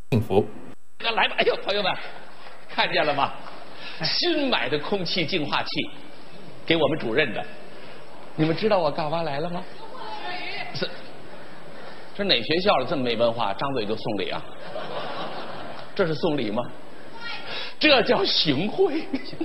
幸福。 来吧，哎呦，朋友们，看见了吗？新买的空气净化器，给我们主任的。你们知道我干嘛来了吗？这哪学校的这么没文化，张嘴就送礼啊？这是送礼吗？这叫行贿。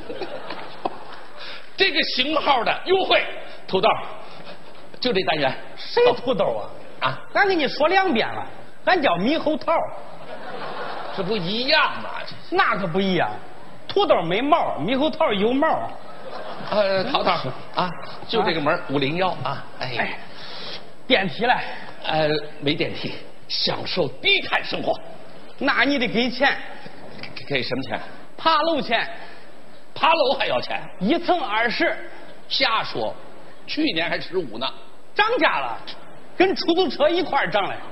这个型号的优惠，土豆，就这单元。 谁土豆啊？ 啊， 俺跟你说2遍了，俺叫猕猴桃。 这不一样吗？ 那可不一样，土豆没毛，猕猴桃有毛。 淘淘啊，就这个门501啊。哎， 电梯来。 没电梯，享受低碳生活。 那你得给钱。 给什么钱？ 爬楼钱。 爬楼还要钱 ？1层20。 瞎说，去年还15呢。 涨价了，跟出租车一块涨了。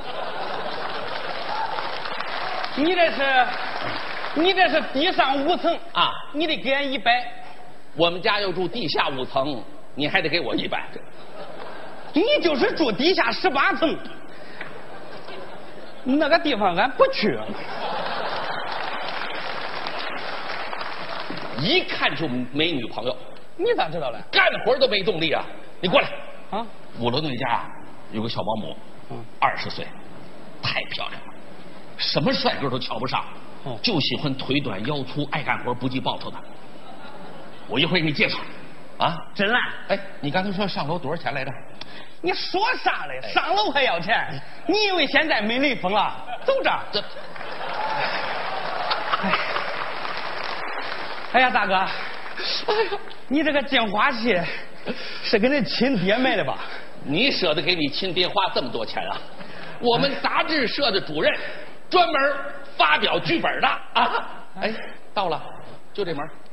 你这是地上5层啊， 你得给俺100。 我们家又住地下5层，你还得给我100。 你就是住地下18层，那个地方俺不去。 一看就没女朋友。 你咋知道了？ 干活都没动力啊！你过来啊 ！5楼那家有个小保姆，20岁，太漂亮了，什么帅哥都瞧不上，就喜欢腿短腰粗爱干活不计报酬的。我一会儿给你介绍。啊， 真来？ 哎，你刚才说上楼多少钱来着？ 你说啥嘞？上楼还要钱？你以为现在没雷锋了？走着。哎呀，大哥，哎呀，你这个净化器是给你亲爹买的吧？ 你舍得给你亲爹花这么多钱啊？我们杂志社的主任专门发表剧本的啊！哎，到了，就这门。